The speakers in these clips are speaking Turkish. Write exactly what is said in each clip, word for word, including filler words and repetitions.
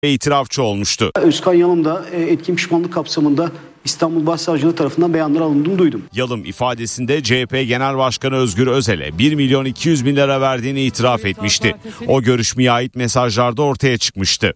itirafçı olmuştu. Özkan Yalım da etkin pişmanlık kapsamında İstanbul Başsavcılığı tarafından beyanlar alındığını duydum. Yalım ifadesinde C H P Genel Başkanı Özgür Özel'e bir milyon iki yüz bin lira verdiğini itiraf etmişti. O görüşmeye ait mesajlarda ortaya çıkmıştı.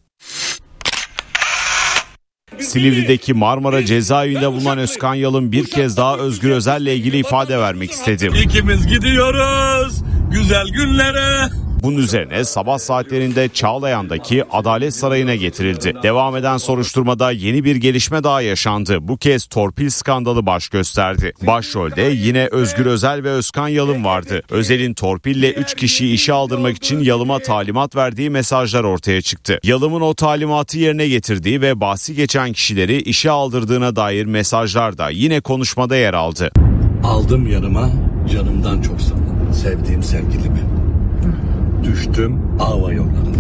Silivri'deki Marmara cezaevinde bulunan Özkan Yalım bir kez daha Özgür Özel'le ilgili ifade vermek istedi. İkimiz gidiyoruz güzel günlere. Bunun üzerine sabah saatlerinde Çağlayan'daki Adalet Sarayı'na getirildi. Devam eden soruşturmada yeni bir gelişme daha yaşandı. Bu kez torpil skandalı baş gösterdi. Başrolde yine Özgür Özel ve Özkan Yalım vardı. Özel'in torpille üç kişiyi işe aldırmak için Yalım'a talimat verdiği mesajlar ortaya çıktı. Yalım'ın o talimatı yerine getirdiği ve bahsi geçen kişileri işe aldırdığına dair mesajlar da yine konuşmada yer aldı. Aldım yanıma canımdan çok sevdiğim sevgilimi. Düştüm hava yollarına.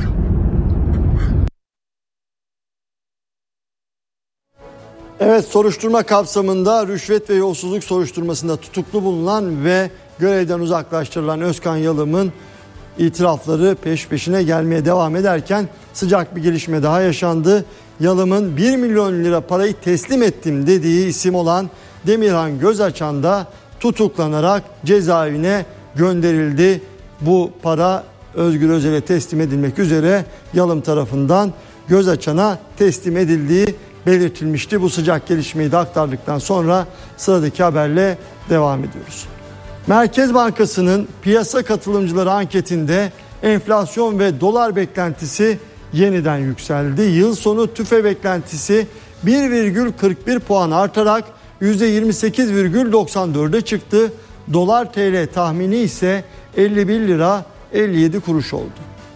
Evet, soruşturma kapsamında rüşvet ve yolsuzluk soruşturmasında tutuklu bulunan ve görevden uzaklaştırılan Özkan Yalım'ın itirafları peş peşine gelmeye devam ederken sıcak bir gelişme daha yaşandı. Yalım'ın bir milyon lira parayı teslim ettim dediği isim olan Demirhan Gözaçan da tutuklanarak cezaevine gönderildi. Bu para Özgür Özel'e teslim edilmek üzere Yalım tarafından Gözaçan'a teslim edildiği belirtilmişti. Bu sıcak gelişmeyi de aktardıktan sonra sıradaki haberle devam ediyoruz. Merkez Bankası'nın piyasa katılımcıları anketinde enflasyon ve dolar beklentisi yeniden yükseldi. Yıl sonu tüfe beklentisi bir virgül kırk bir puan artarak yüzde yirmi sekiz virgül doksan dörde çıktı. Dolar T L tahmini ise elli bir lira elli yedi kuruş oldu.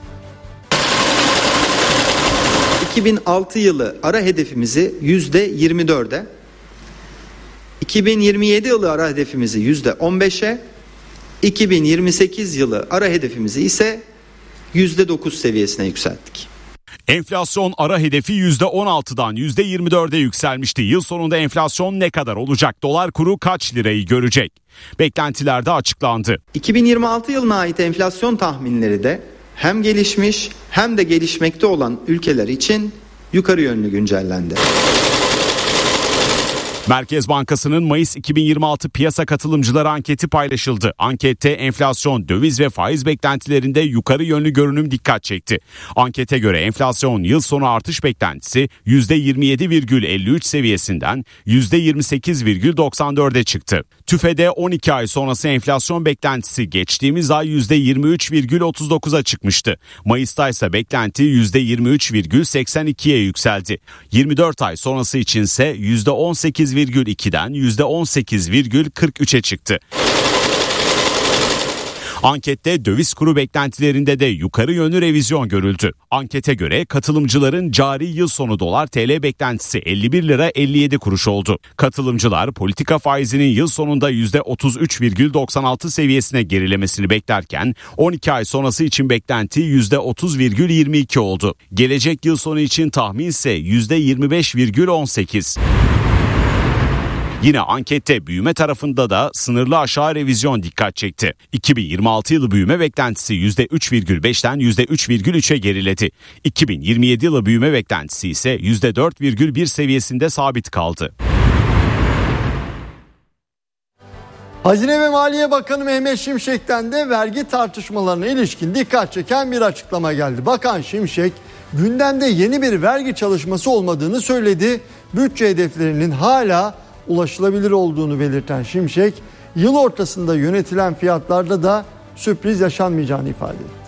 iki bin altı yılı ara hedefimizi yüzde yirmi dörde, iki bin yirmi yedi yılı ara hedefimizi yüzde on beşe, iki bin yirmi sekiz yılı ara hedefimizi ise yüzde dokuz seviyesine yükselttik. Enflasyon ara hedefi yüzde on altıdan yüzde yirmi dörde yükselmişti. Yıl sonunda enflasyon ne kadar olacak? Dolar kuru kaç lirayı görecek? Beklentiler de açıklandı. iki bin yirmi altı yılına ait enflasyon tahminleri de hem gelişmiş hem de gelişmekte olan ülkeler için yukarı yönlü güncellendi. Merkez Bankası'nın Mayıs iki bin yirmi altı piyasa katılımcıları anketi paylaşıldı. Ankette enflasyon, döviz ve faiz beklentilerinde yukarı yönlü görünüm dikkat çekti. Ankete göre enflasyon yıl sonu artış beklentisi yüzde yirmi yedi virgül elli üç seviyesinden yüzde yirmi sekiz virgül doksan dörde çıktı. TÜFE'de on iki ay sonrası enflasyon beklentisi geçtiğimiz ay yüzde yirmi üç virgül otuz dokuza çıkmıştı. Mayıs'ta ise beklenti yüzde yirmi üç virgül seksen ikiye yükseldi. yirmi dört ay sonrası içinse yüzde on sekiz virgül ikiden yüzde on sekiz virgül kırk üçe çıktı. Ankette döviz kuru beklentilerinde de yukarı yönlü revizyon görüldü. Ankete göre katılımcıların cari yıl sonu dolar T L beklentisi elli bir lira elli yedi kuruş oldu. Katılımcılar politika faizinin yıl sonunda yüzde otuz üç virgül doksan altı seviyesine gerilemesini beklerken on iki ay sonrası için beklenti yüzde otuz virgül yirmi iki oldu. Gelecek yıl sonu için tahmin ise yüzde yirmi beş virgül on sekiz. Yine ankette büyüme tarafında da sınırlı aşağı revizyon dikkat çekti. iki bin yirmi altı yılı büyüme beklentisi yüzde üç virgül beşten yüzde üç virgül üçe geriledi. iki bin yirmi yedi yılı büyüme beklentisi ise yüzde dört virgül bir seviyesinde sabit kaldı. Hazine ve Maliye Bakanı Mehmet Şimşek'ten de vergi tartışmalarına ilişkin dikkat çeken bir açıklama geldi. Bakan Şimşek gündemde yeni bir vergi çalışması olmadığını söyledi. Bütçe hedeflerinin hala ulaşılabilir olduğunu belirten Şimşek, yıl ortasında yönetilen fiyatlarda da sürpriz yaşanmayacağını ifade etti.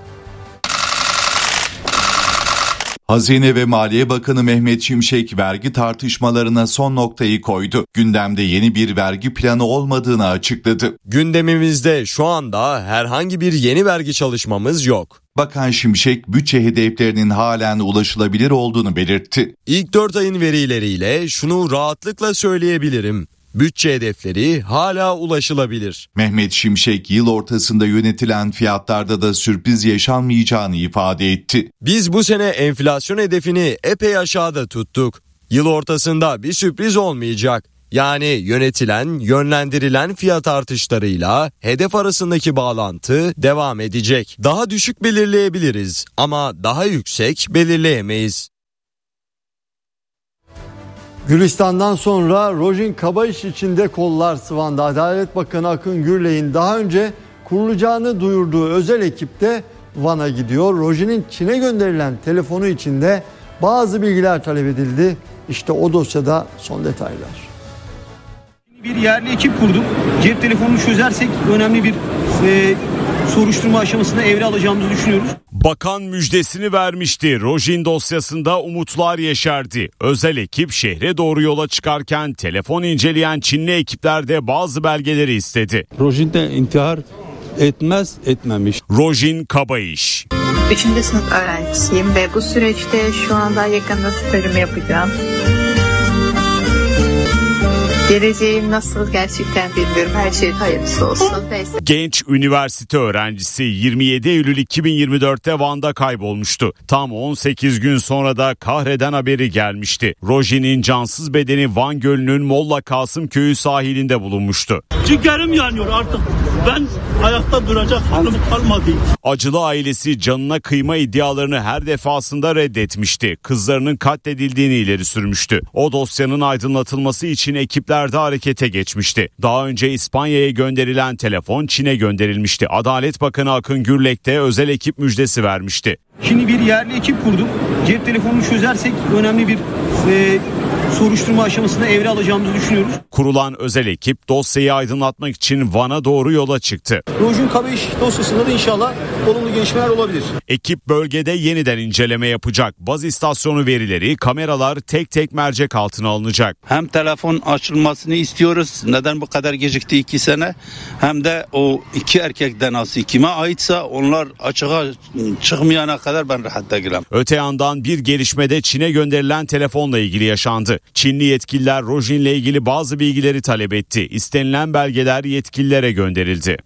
Hazine ve Maliye Bakanı Mehmet Şimşek vergi tartışmalarına son noktayı koydu. Gündemde yeni bir vergi planı olmadığını açıkladı. Gündemimizde şu anda herhangi bir yeni vergi çalışmamız yok. Bakan Şimşek bütçe hedeflerinin halen ulaşılabilir olduğunu belirtti. İlk dört ayın verileriyle şunu rahatlıkla söyleyebilirim. Bütçe hedefleri hala ulaşılabilir. Mehmet Şimşek yıl ortasında yönetilen fiyatlarda da sürpriz yaşanmayacağını ifade etti. Biz bu sene enflasyon hedefini epey aşağıda tuttuk. Yıl ortasında bir sürpriz olmayacak. Yani yönetilen, yönlendirilen fiyat artışlarıyla hedef arasındaki bağlantı devam edecek. Daha düşük belirleyebiliriz ama daha yüksek belirleyemeyiz. Gülistan'dan sonra Rojin Kabayış için de kollar sıvandı. Adalet Bakanı Akın Gürley'in daha önce kurulacağını duyurduğu özel ekip de Van'a gidiyor. Rojin'in Çin'e gönderilen telefonu için de bazı bilgiler talep edildi. İşte o dosyada son detaylar. Bir yerli ekip kurduk. Cep telefonunu çözersek önemli bir e, soruşturma aşamasında evre alacağımızı düşünüyoruz. Bakan müjdesini vermişti. Rojin dosyasında umutlar yeşerdi. Özel ekip şehre doğru yola çıkarken telefon inceleyen Çinli ekipler de bazı belgeleri istedi. Rojin de intihar etmez etmemiş. Rojin Kabayış. Üçüncü sınıf öğrencisiyim ve bu süreçte şu anda yakında stajımı yapacağım. Geleceğim nasıl gerçekten bilmiyorum. Her şey hayırlısı olsun. Neyse. Genç üniversite öğrencisi yirmi yedi Eylül iki bin yirmi dörtte Van'da kaybolmuştu. Tam on sekiz gün sonra da kahreden haberi gelmişti. Rojin'in cansız bedeni Van Gölü'nün Molla Kasım köyü sahilinde bulunmuştu. Ciğerim yanıyor artık. Ben ayakta duracak halim kalmadı. Acılı ailesi canına kıyma iddialarını her defasında reddetmişti. Kızlarının katledildiğini ileri sürmüştü. O dosyanın aydınlatılması için ekipler de harekete geçmişti. Daha önce İspanya'ya gönderilen telefon Çin'e gönderilmişti. Adalet Bakanı Akın Gürlek de özel ekip müjdesi vermişti. Şimdi bir yerli ekip kurduk. Cep telefonunu çözersek önemli bir e, soruşturma aşamasında evre alacağımızı düşünüyoruz. Kurulan özel ekip dosyayı aydınlatmak için Van'a doğru yola çıktı. Rojin Kabayış dosyasında da inşallah olumlu gelişmeler olabilir. Ekip bölgede yeniden inceleme yapacak. Baz istasyonu verileri, kameralar tek tek mercek altına alınacak. Hem telefon açılmasını istiyoruz. Neden bu kadar gecikti iki sene? Hem de o iki erkek D N A'sı kime aitse onlar açığa çıkmayana kadar ben rahat değilim. Öte yandan bir gelişmede Çin'e gönderilen telefonla ilgili yaşandı. Çinli yetkililer Rojin'le ilgili bazı bilgileri talep etti. İstenilen belgeler yetkililere gönderildi.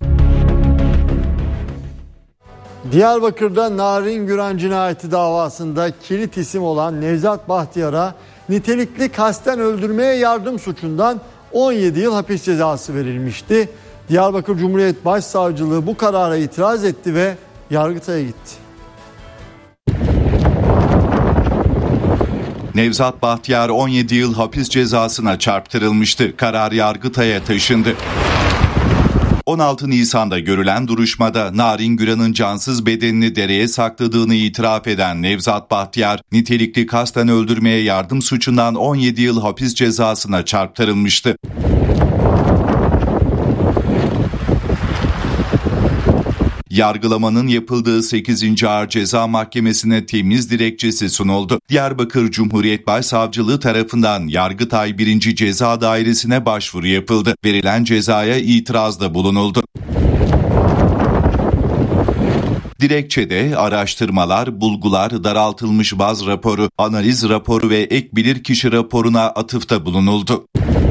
Diyarbakır'da Narin Güran cinayeti davasında kilit isim olan Nevzat Bahtiyar'a nitelikli kasten öldürmeye yardım suçundan on yedi yıl hapis cezası verilmişti. Diyarbakır Cumhuriyet Başsavcılığı bu karara itiraz etti ve Yargıtay'a gitti. Nevzat Bahtiyar on yedi yıl hapis cezasına çarptırılmıştı. Karar Yargıtay'a taşındı. on altı Nisan'da görülen duruşmada Narin Güran'ın cansız bedenini dereye sakladığını itiraf eden Nevzat Bahtiyar, nitelikli kasten öldürmeye yardım suçundan on yedi yıl hapis cezasına çarptırılmıştı. Yargılamanın yapıldığı sekizinci Ağır Ceza Mahkemesi'ne temiz dilekçesi sunuldu. Diyarbakır Cumhuriyet Başsavcılığı tarafından Yargıtay birinci Ceza Dairesi'ne başvuru yapıldı. Verilen cezaya itirazda bulunuldu. Dilekçede araştırmalar, bulgular, daraltılmış baz raporu, analiz raporu ve ek bilirkişi raporuna atıfta bulunuldu.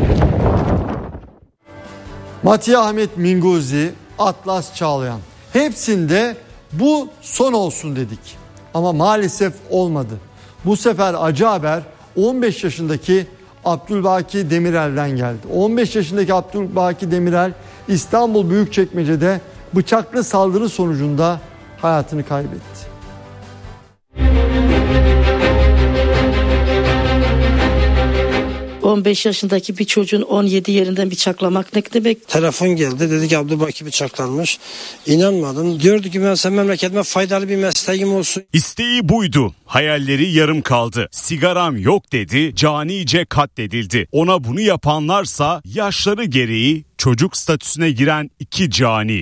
Matih Ahmet Minguzi, Atlas Çağlayan. Hepsinde bu son olsun dedik. Ama maalesef olmadı. Bu sefer acı haber on beş yaşındaki Abdülbaki Demirel'den geldi. on beş yaşındaki Abdülbaki Demirel İstanbul Büyükçekmece'de bıçaklı saldırı sonucunda hayatını kaybetti. on beş yaşındaki bir çocuğun on yedi yerinden bıçaklamak ne demek? Telefon geldi, dedi ki Abdülbaki bıçaklanmış. İnanmadım. Diyordu ki ben sen memleketime faydalı bir mesleğim olsun. İsteği buydu. Hayalleri yarım kaldı. Sigaram yok dedi, canice katledildi. Ona bunu yapanlarsa yaşları gereği çocuk statüsüne giren iki cani.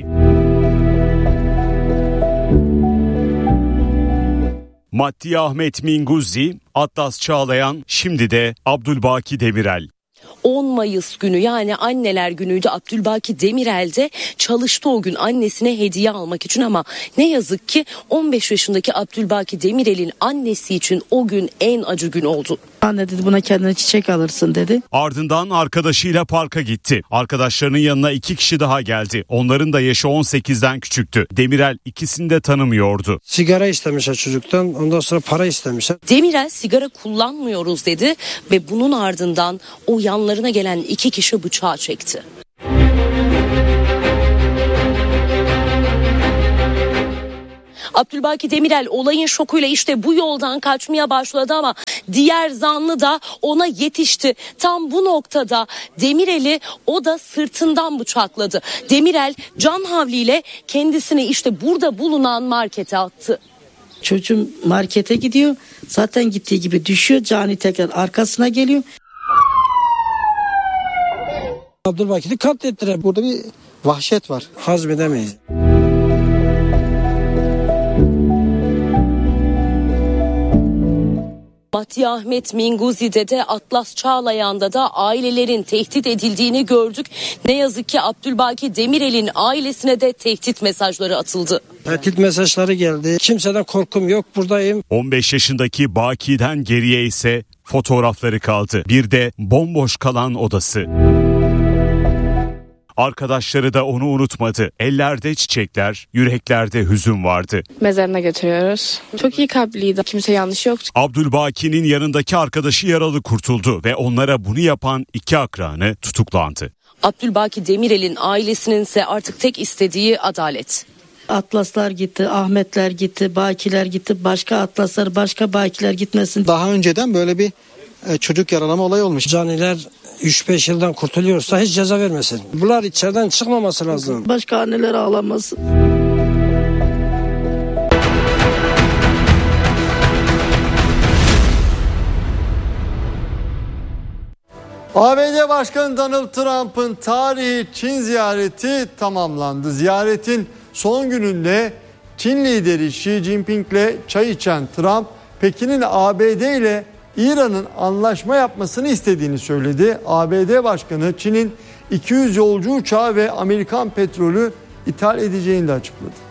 Matih Ahmet Minguzi, Atlas Çağlayan, şimdi de Abdülbaki Demirel. on Mayıs günü, yani anneler günüydü. Abdülbaki Demirel de çalıştı o gün annesine hediye almak için, ama ne yazık ki on beş yaşındaki Abdülbaki Demirel'in annesi için o gün en acı gün oldu. Anne dedi, buna kendine çiçek alırsın dedi. Ardından arkadaşıyla parka gitti. Arkadaşlarının yanına iki kişi daha geldi. Onların da yaşı on sekizden küçüktü. Demirel ikisini de tanımıyordu. Sigara istemişler çocuktan, ondan sonra para istemişler. Demirel sigara kullanmıyoruz dedi ve bunun ardından o yanlarına gelen iki kişi bıçağı çekti. Abdülbaki Demirel olayın şokuyla işte bu yoldan kaçmaya başladı ama diğer zanlı da ona yetişti. Tam bu noktada Demirel'i o da sırtından bıçakladı. Demirel can havliyle kendisini işte burada bulunan markete attı. Çocuğum markete gidiyor. Zaten gittiği gibi düşüyor. Cani tekrar arkasına geliyor. Abdülbaki'yi katlettiler. Burada bir vahşet var. Hazmedemeyiz. Fatih Ahmet Minguzi'de de Atlas Çağlayan'da da ailelerin tehdit edildiğini gördük. Ne yazık ki Abdülbaki Demirel'in ailesine de tehdit mesajları atıldı. Tehdit mesajları geldi. Kimseden korkum yok, buradayım. on beş yaşındaki Baki'den geriye ise fotoğrafları kaldı. Bir de bomboş kalan odası. Arkadaşları da onu unutmadı. Ellerde çiçekler, yüreklerde hüzün vardı. Mezarına götürüyoruz. Çok iyi kalpliydi. Kimse yanlış yoktu. Abdülbaki'nin yanındaki arkadaşı yaralı kurtuldu ve onlara bunu yapan iki akranı tutuklandı. Abdülbaki Demirel'in ailesinin ise artık tek istediği adalet. Atlaslar gitti, Ahmetler gitti, Bakiler gitti. Başka Atlaslar, başka Bakiler gitmesin. Daha önceden böyle bir çocuk yaralama olayı olmuş. Caniler üç beş yıldan kurtuluyorsa hiç ceza vermesin. Bunlar içeriden çıkmaması lazım. Başka anneler ağlamasın. A B D Başkanı Donald Trump'ın tarihi Çin ziyareti tamamlandı. Ziyaretin son gününde Çin lideri Xi Jinping'le çay içen Trump, Pekin'in A B D ile İran'ın anlaşma yapmasını istediğini söyledi. A B D Başkanı Çin'in iki yüz yolcu uçağı ve Amerikan petrolü ithal edeceğini de açıkladı.